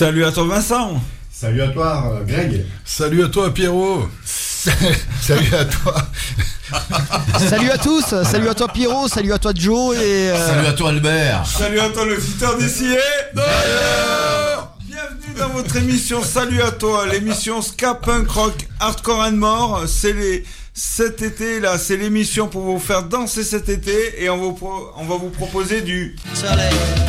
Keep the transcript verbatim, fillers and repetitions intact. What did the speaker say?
Salut à toi Vincent. Salut à toi euh, Greg. Salut à toi Pierrot. Salut à toi. Salut à tous, salut à toi Pierrot, salut à toi Joe et... Euh... Salut à toi Albert. Salut à toi l'auditeur d'ici et d'ailleurs. Bienvenue dans votre émission Salut à toi, l'émission ska, punk, rock, hardcore and more. C'est les... cet été là, c'est l'émission pour vous faire danser cet été et on, vous pro... on va vous proposer du... Soleil.